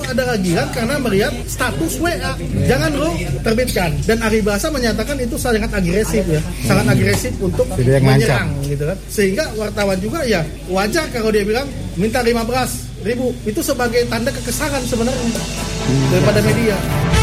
ada kegiatan karena melihat status WA. Jangan lo terbitkan. Dan Aribasa menyatakan itu sangat agresif ya, sangat agresif untuk menyerang gitu kan. Sehingga wartawan juga ya wajar kalau dia bilang minta 15.000 itu sebagai tanda kekesalan sebenarnya daripada media.